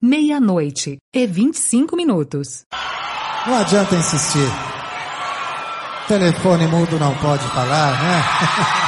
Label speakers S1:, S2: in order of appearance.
S1: meia-noite e 25 minutos.
S2: Não adianta insistir. Telefone mudo não pode falar, né?